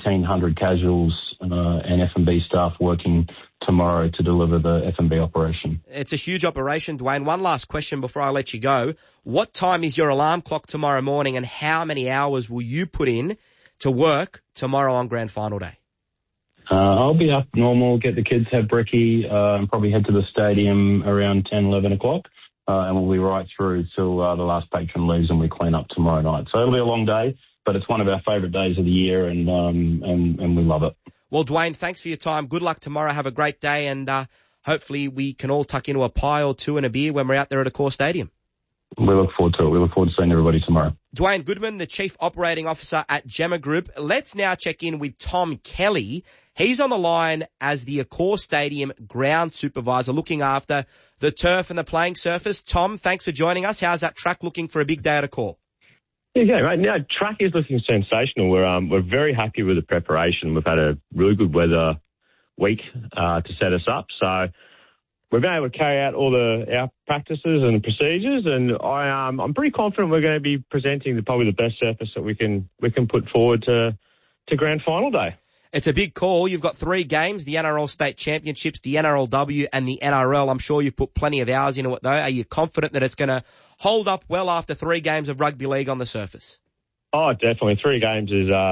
1,800 casuals and F&B staff working tomorrow to deliver the F&B operation. It's a huge operation, Dwayne. One last question before I let you go. What time is your alarm clock tomorrow morning, and how many hours will you put in to work tomorrow on Grand Final Day? I'll be up normal, get the kids, have brekkie, and probably head to the stadium around 10, 11 o'clock. And we'll be right through till the last patron leaves and we clean up tomorrow night. So it'll be a long day, but it's one of our favourite days of the year, and we love it. Well, Dwayne, thanks for your time. Good luck tomorrow. Have a great day, and hopefully we can all tuck into a pie or two and a beer when we're out there at Accor Stadium. We look forward to it. We look forward to seeing everybody tomorrow. Dwayne Goodman, the Chief Operating Officer at Gemma Group. Let's now check in with Tom Kelly. He's on the line as the Accor Stadium ground supervisor, looking after the turf and the playing surface. Tom, thanks for joining us. How's that track looking for a big day at Accor? Yeah, right now track is looking sensational. We're very happy with the preparation. We've had a really good weather week to set us up, so we've been able to carry out all our practices and procedures, and I'm pretty confident we're going to be presenting probably the best surface that we can put forward to Grand Final Day. It's a big call. You've got 3 games, the NRL State Championships, the NRLW and the NRL. I'm sure you've put plenty of hours into it, though. Are you confident that it's going to hold up well after 3 games of rugby league on the surface? Oh, definitely. 3 games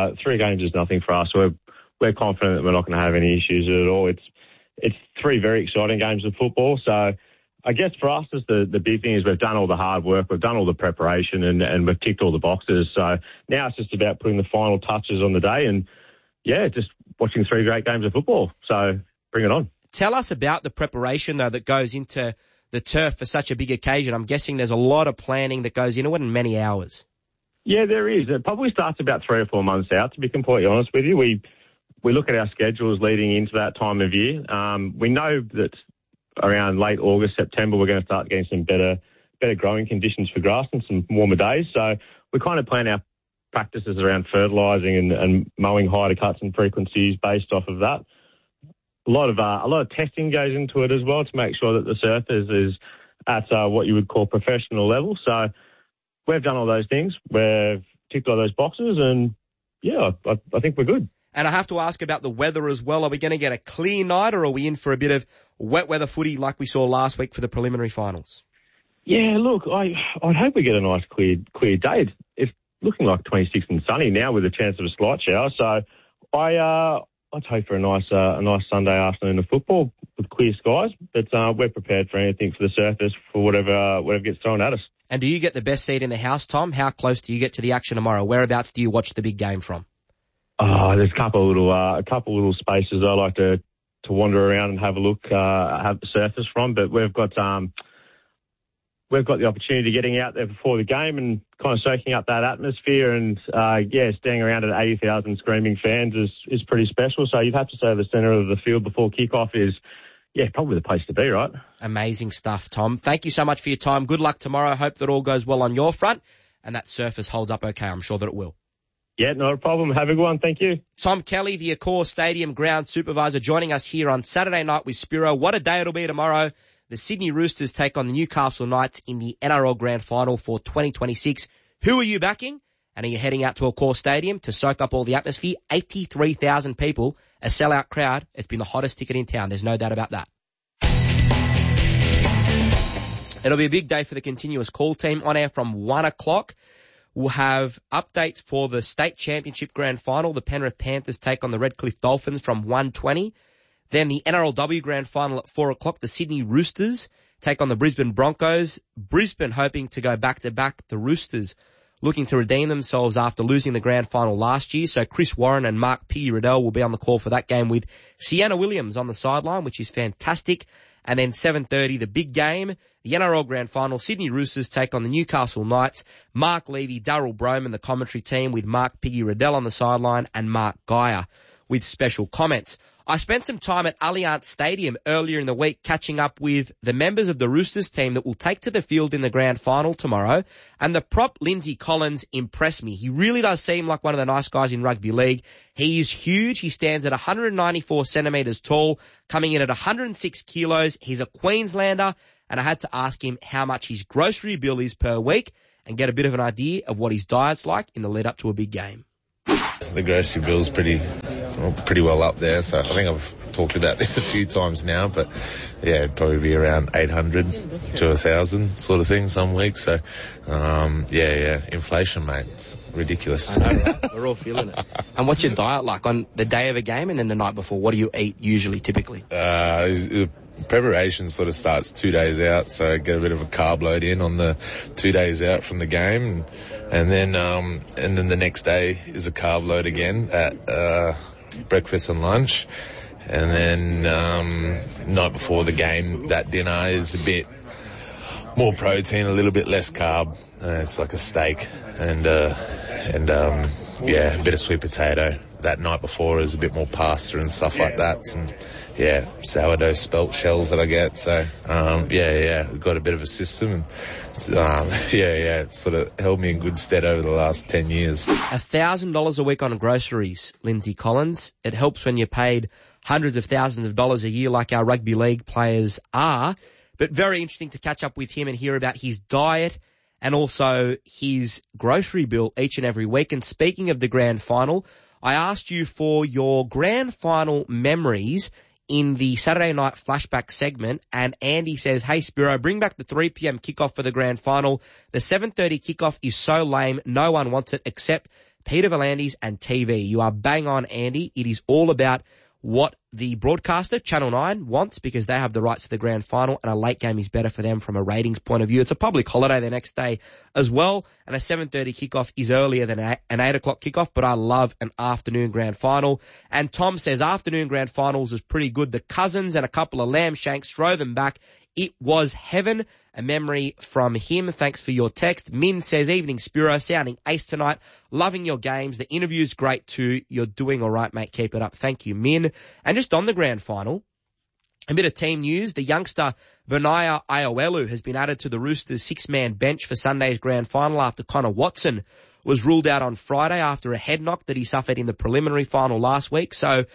is nothing for us. We're confident that we're not going to have any issues at all. It's 3 very exciting games of football. So I guess for us, the big thing is we've done all the hard work, we've done all the preparation, and we've ticked all the boxes. So now it's just about putting the final touches on the day and, yeah, just watching 3 great games of football. So bring it on. Tell us about the preparation, though, that goes into the turf for such a big occasion. I'm guessing there's a lot of planning that goes into it and many hours. Yeah, there is. It probably starts about 3 or 4 months out, to be completely honest with you. We look at our schedules leading into that time of year. We know that around late August, September, we're going to start getting some better growing conditions for grass and some warmer days. So we kind of plan our practices around fertilising and mowing height cuts and frequencies based off of that. A lot of testing goes into it as well to make sure that the surface is at what you would call professional level. So we've done all those things. We've ticked all those boxes, and yeah, I think we're good. And I have to ask about the weather as well. Are we going to get a clear night, or are we in for a bit of wet weather footy like we saw last week for the preliminary finals? Yeah, look, I'd hope we get a nice clear day. It's looking like 26 and sunny now with a chance of a slight shower. So I'd hope for a nice Sunday afternoon of football with clear skies. But we're prepared for anything for the surface, for whatever gets thrown at us. And do you get the best seat in the house, Tom? How close do you get to the action tomorrow? Whereabouts do you watch the big game from? Oh, there's a couple little spaces I like to wander around and have a look, have the surface from. But we've got the opportunity of getting out there before the game and kind of soaking up that atmosphere, and staying around at 80,000 screaming fans is pretty special. So you'd have to say the centre of the field before kickoff is, probably the place to be, right? Amazing stuff, Tom. Thank you so much for your time. Good luck tomorrow. Hope that all goes well on your front and that surface holds up okay. I'm sure that it will. Yeah, not a problem. Have a good one. Thank you. Tom Kelly, the Accor Stadium ground supervisor, joining us here on Saturday night with Spiro. What a day it'll be tomorrow. The Sydney Roosters take on the Newcastle Knights in the NRL Grand Final for 2026. Who are you backing? And are you heading out to Accor Stadium to soak up all the atmosphere? 83,000 people, a sellout crowd. It's been the hottest ticket in town. There's no doubt about that. It'll be a big day for the continuous call team on air from 1 o'clock. We'll have updates for the State Championship Grand Final. The Penrith Panthers take on the Redcliffe Dolphins from 1:20. Then the NRLW Grand Final at 4 o'clock. The Sydney Roosters take on the Brisbane Broncos. Brisbane hoping to go back-to-back. The Roosters looking to redeem themselves after losing the Grand Final last year. So Chris Warren and Mark Piggy Riddell will be on the call for that game with Sienna Williams on the sideline, which is fantastic. And then 7:30, the big game, the NRL Grand Final. Sydney Roosters take on the Newcastle Knights. Mark Levy, Darryl Broman, the commentary team with Mark Piggy Riddell on the sideline and Mark Geyer with special comments. I spent some time at Allianz Stadium earlier in the week catching up with the members of the Roosters team that will take to the field in the Grand Final tomorrow. And the prop, Lindsay Collins, impressed me. He really does seem like one of the nice guys in rugby league. He is huge. He stands at 194 centimetres tall, coming in at 106 kilos. He's a Queenslander. And I had to ask him how much his grocery bill is per week and get a bit of an idea of what his diet's like in the lead up to a big game. The grocery bill's pretty pretty well up there. So I think I've talked about this a few times now, but yeah, it'd probably be around 800 to 1,000 sort of thing some weeks. So, inflation, mate. It's ridiculous. I know, right? We're all feeling it. And what's your diet like on the day of a game and then the night before? What do you eat usually, typically? Preparation sort of starts 2 days out, so I get a bit of a carb load in on the 2 days out from the game, and then the next day is a carb load again at breakfast and lunch, and then night before the game, that dinner is a bit more protein, a little bit less carb. It's like a steak and a bit of sweet potato. That night before is a bit more pasta and stuff like that. And sourdough spelt shells that I get. So, we've got a bit of a system. And, it's sort of held me in good stead over the last 10 years. $1,000 a week on groceries, Lindsay Collins. It helps when you're paid hundreds of thousands of dollars a year like our rugby league players are. But very interesting to catch up with him and hear about his diet and also his grocery bill each and every week. And speaking of the grand final, I asked you for your grand final memories in the Saturday night flashback segment, and Andy says, hey, Spiro, bring back the 3 p.m. kickoff for the grand final. The 7:30 kickoff is so lame, no one wants it except Peter V'landys and TV. You are bang on, Andy. It is all about what the broadcaster, Channel 9, wants because they have the rights to the grand final, and a late game is better for them from a ratings point of view. It's a public holiday the next day as well, and a 7:30 kickoff is earlier than an 8 o'clock kickoff, but I love an afternoon grand final. And Tom says afternoon grand finals is pretty good. The Cousins and a couple of lamb shanks, throw them back. It was heaven. A memory from him. Thanks for your text. Min says, evening Spiro, sounding ace tonight. Loving your games. The interview's great too. You're doing all right, mate. Keep it up. Thank you, Min. And just on the grand final, a bit of team news. The youngster Vinaya Iowelu has been added to the Roosters 6-man bench for Sunday's grand final after Connor Watson was ruled out on Friday after a head knock that he suffered in the preliminary final last week. So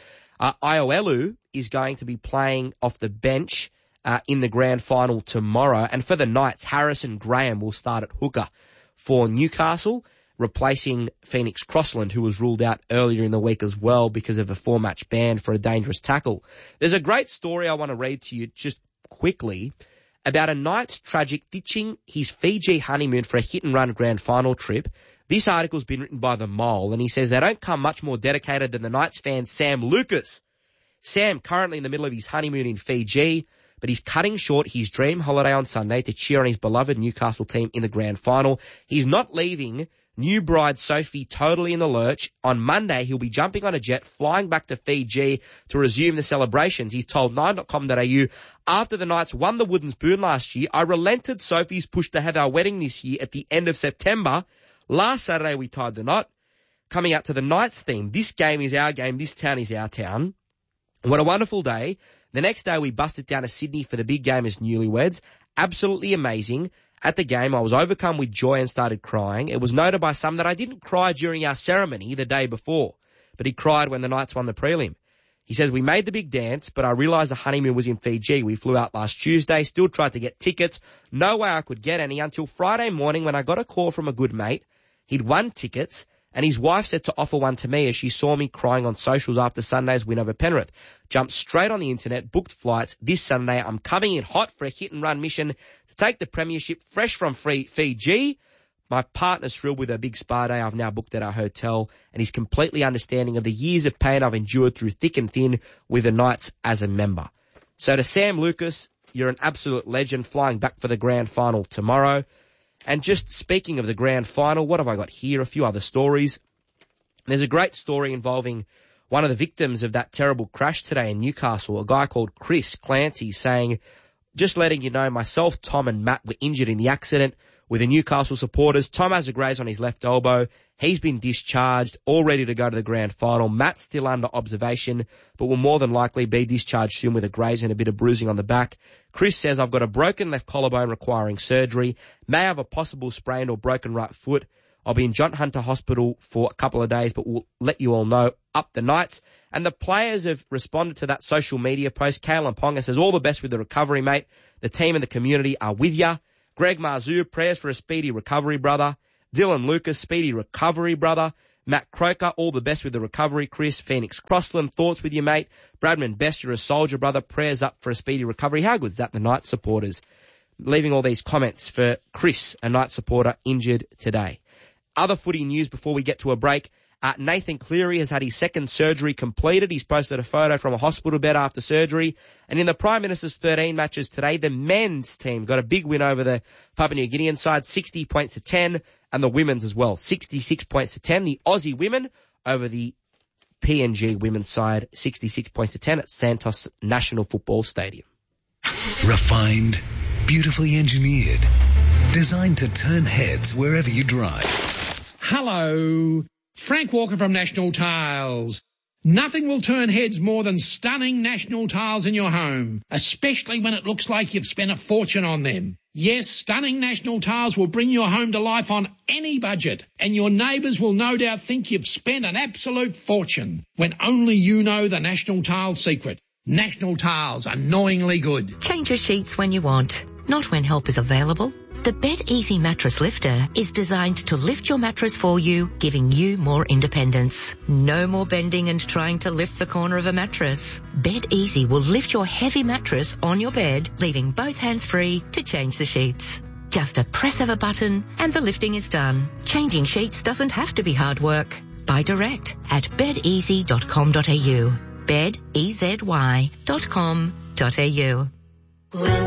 Iowelu is going to be playing off the bench in the grand final tomorrow. And for the Knights, Harrison Graham will start at hooker for Newcastle, replacing Phoenix Crossland, who was ruled out earlier in the week as well because of a 4-match ban for a dangerous tackle. There's a great story I want to read to you just quickly about a Knights tragic ditching his Fiji honeymoon for a hit-and-run grand final trip. This article's been written by The Mole, and he says they don't come much more dedicated than the Knights fan Sam Lucas. Sam, currently in the middle of his honeymoon in Fiji, but he's cutting short his dream holiday on Sunday to cheer on his beloved Newcastle team in the grand final. He's not leaving new bride Sophie totally in the lurch. On Monday, he'll be jumping on a jet, flying back to Fiji to resume the celebrations. He's told 9.com.au, after the Knights won the Wooden Spoon last year, I relented Sophie's push to have our wedding this year at the end of September. Last Saturday, we tied the knot. Coming out to the Knights theme, this game is our game, this town is our town. What a wonderful day. The next day, we busted down to Sydney for the big game as newlyweds. Absolutely amazing. At the game, I was overcome with joy and started crying. It was noted by some that I didn't cry during our ceremony the day before, but he cried when the Knights won the prelim. He says, we made the big dance, but I realised the honeymoon was in Fiji. We flew out last Tuesday, still tried to get tickets. No way I could get any until Friday morning when I got a call from a good mate. He'd won tickets, and his wife said to offer one to me as she saw me crying on socials after Sunday's win over Penrith. Jumped straight on the internet, booked flights. This Sunday, I'm coming in hot for a hit-and-run mission to take the premiership fresh from Fiji. My partner's thrilled with her big spa day I've now booked at our hotel, and he's completely understanding of the years of pain I've endured through thick and thin with the Knights as a member. So to Sam Lucas, you're an absolute legend, flying back for the grand final tomorrow. And just speaking of the grand final, what have I got here? A few other stories. There's a great story involving one of the victims of that terrible crash today in Newcastle, a guy called Chris Clancy, saying, just letting you know, myself, Tom and Matt were injured in the accident with the Newcastle supporters. Tom has a graze on his left elbow. He's been discharged, all ready to go to the grand final. Matt's still under observation, but will more than likely be discharged soon with a graze and a bit of bruising on the back. Chris says, I've got a broken left collarbone requiring surgery. May have a possible sprained or broken right foot. I'll be in John Hunter Hospital for a couple of days, but we'll let you all know. Up the Knights. And the players have responded to that social media post. Kalen Ponga says, all the best with the recovery, mate. The team and the community are with ya. Greg Marzou, prayers for a speedy recovery, brother. Dylan Lucas, speedy recovery, brother. Matt Croker, all the best with the recovery, Chris. Phoenix Crossland, thoughts with you, mate. Bradman Best, you're a soldier, brother. Prayers up for a speedy recovery. How good's that, the Knights supporters? Leaving all these comments for Chris, a Knights supporter, injured today. Other footy news before we get to a break. Nathan Cleary has had his second surgery completed. He's posted a photo from a hospital bed after surgery. And in the Prime Minister's 13 matches today, the men's team got a big win over the Papua New Guinean side, 60 points to 10, and the women's as well, 66 points to 10. The Aussie women over the PNG women's side, 66 points to 10 at Santos National Football Stadium. Refined, beautifully engineered, designed to turn heads wherever you drive. Hello. Frank Walker from National Tiles. Nothing will turn heads more than stunning National Tiles in your home, especially when it looks like you've spent a fortune on them. Yes, stunning National Tiles will bring your home to life on any budget, and your neighbours will no doubt think you've spent an absolute fortune, when only you know the National Tiles secret. National Tiles, annoyingly good. Change your sheets when you want, not when help is available. The Bed Easy Mattress Lifter is designed to lift your mattress for you, giving you more independence. No more bending and trying to lift the corner of a mattress. Bed Easy will lift your heavy mattress on your bed, leaving both hands free to change the sheets. Just a press of a button and the lifting is done. Changing sheets doesn't have to be hard work. Buy direct at bedeasy.com.au. bedeasy.com.au.